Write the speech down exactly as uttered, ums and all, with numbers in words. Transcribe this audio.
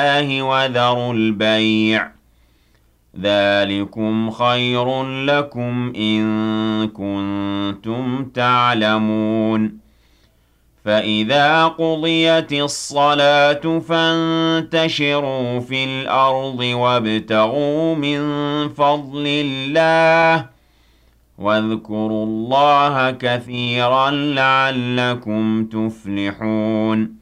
اللَّهِ وَذَرُوا الْبَيْعَ ۚ ذَٰلِكُمْ خَيْرٌ لَّكُمْ إِن كُنتُمْ تَعْلَمُونَ فَإِذَا قُضِيَتِ الصَّلَاةُ فَانتَشِرُوا فِي الْأَرْضِ وَابْتَغُوا مِن فَضْلِ اللَّهِ ۖ وَاذْكُرُوا اللَّهَ كَثِيرًا لَّعَلَّكُمْ تُفْلِحُونَ